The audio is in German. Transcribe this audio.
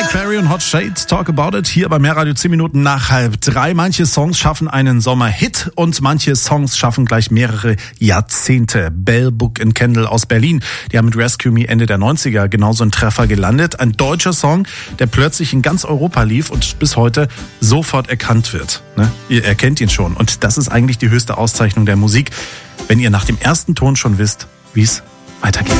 Perry und Hot Shade, Talk About It, hier bei Mehrradio 10 Minuten nach 2:30. Manche Songs schaffen einen Sommerhit und manche Songs schaffen gleich mehrere Jahrzehnte. Bell, Book and Candle aus Berlin, die haben mit Rescue Me Ende der 90er genauso einen Treffer gelandet. Ein deutscher Song, der plötzlich in ganz Europa lief und bis heute sofort erkannt wird. Ne? Ihr erkennt ihn schon und das ist eigentlich die höchste Auszeichnung der Musik, wenn ihr nach dem ersten Ton schon wisst, wie es weitergeht.